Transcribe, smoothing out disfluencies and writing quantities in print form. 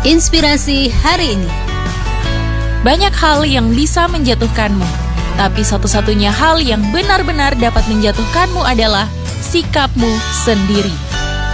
Inspirasi hari ini. Banyak hal yang bisa menjatuhkanmu, tapi satu-satunya hal yang benar-benar dapat menjatuhkanmu adalah sikapmu sendiri.